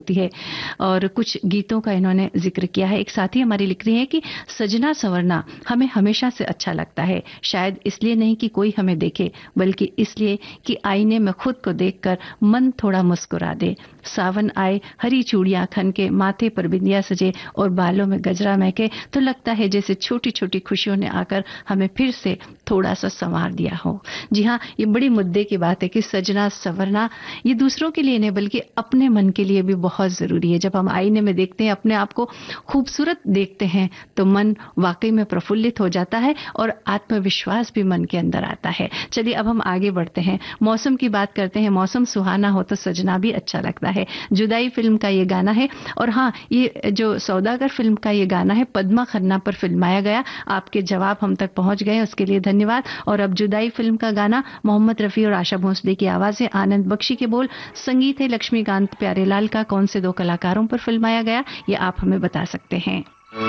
होती है। और कुछ गीतों का इन्होंने जिक्र किया है। एक साथी हमारी लिख रही है कि सजना संवरना हमें हमेशा से अच्छा लगता है, शायद इसलिए नहीं कि कोई हमें देखे, बल्कि इसलिए कि आईने में खुद को देखकर मन थोड़ा मुस्कुरा दे। सावन आए, हरी चूड़ियां खन के, माथे पर बिंदिया सजे और बालों में गजरा महके, तो लगता है जैसे छोटी छोटी खुशियों ने आकर हमें फिर से थोड़ा सा संवार दिया हो। जी हाँ, ये बड़ी मुद्दे की बात है कि सजना संवरना ये दूसरों के लिए नहीं बल्कि अपने मन के लिए भी बहुत जरूरी है। जब हम आईने में देखते हैं, अपने आप को खूबसूरत देखते हैं, तो मन वाकई में प्रफुल्लित हो जाता है और आत्मविश्वास भी मन के अंदर आता है। चलिए अब हम आगे बढ़ते हैं, मौसम की बात करते हैं। मौसम सुहाना हो तो सजना भी अच्छा लगता है। जुदाई फिल्म का ये गाना है। और हाँ, ये जो सौदागर फिल्म का ये गाना है पद्मा खन्ना पर फिल्माया गया। आपके जवाब हम तक पहुंच गए, उसके लिए धन्यवाद। और अब जुदाई फिल्म का गाना मोहम्मद रफी और आशा भोसले की आवाज है, आनंद बख्शी के बोल, संगीत है लक्ष्मीकांत प्यारेलाल का। कौन से दो कलाकारों पर फिल्माया गया, ये आप हमें बता सकते हैं।